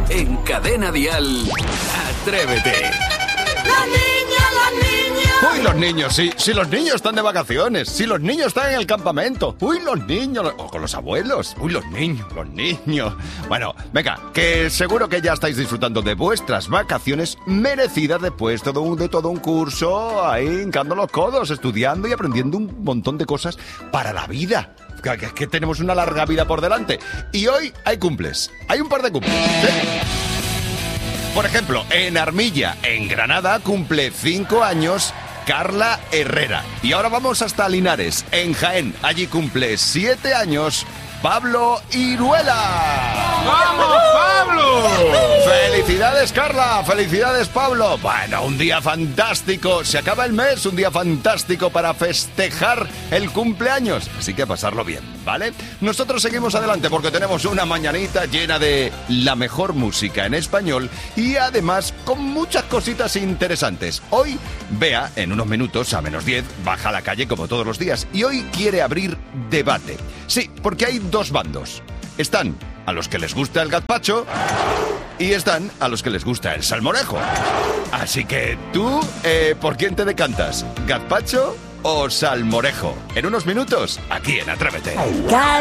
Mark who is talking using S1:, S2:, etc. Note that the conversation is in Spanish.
S1: En Cadena Dial, Atrévete.
S2: La niña.
S3: Uy, los niños, sí. Si los niños están de vacaciones. Si los niños están en el campamento. Uy, los niños. O con los abuelos. Uy, los niños. Bueno, venga, que seguro que ya estáis disfrutando de vuestras vacaciones merecidas después de todo un curso ahí hincando los codos, estudiando y aprendiendo un montón de cosas para la vida. Que tenemos una larga vida por delante. Y hoy hay cumples. Hay un par de cumples. ¿Sí? Por ejemplo, en Armilla, en Granada, cumple 5 años Carla Herrera. Y ahora vamos hasta Linares, en Jaén. Allí cumple 7 años Pablo Iruela.
S4: ¡Vamos, Pablo!
S3: ¡Felicidades, Carla! ¡Felicidades, Pablo! Bueno, un día fantástico. Se acaba el mes, un día fantástico para festejar el cumpleaños. Así que pasarlo bien, ¿vale? Nosotros seguimos adelante porque tenemos una mañanita llena de la mejor música en español y además con muchas cositas interesantes. Hoy, Bea, en unos minutos, a -10, baja a la calle como todos los días y hoy quiere abrir debate. Sí, porque hay dos bandos. Están a los que les gusta el gazpacho y están a los que les gusta el salmorejo. Así que tú, ¿por quién te decantas? ¿Gazpacho o salmorejo? En unos minutos, aquí en Atrévete.